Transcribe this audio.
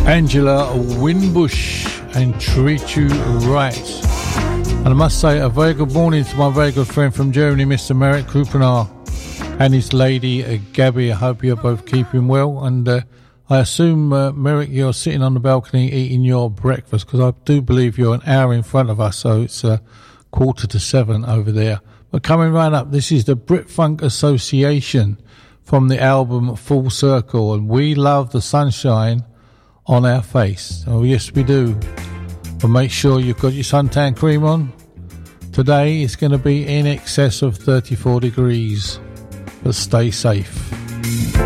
Angela Winbush and Treat You Right. And I must say a very good morning to my very good friend from Germany, Mr. Merrick Krupenar, and his lady Gabby. I hope you're both keeping well, and I assume Merrick, you're sitting on the balcony eating your breakfast, because I do believe you're an hour in front of us, so it's 6:45 over there. But coming right up, this is the Brit Funk Association from the album Full Circle, and we love the sunshine on our face. Oh yes, we do. But make sure you've got your suntan cream on. Today it's going to be in excess of 34 degrees, but stay safe.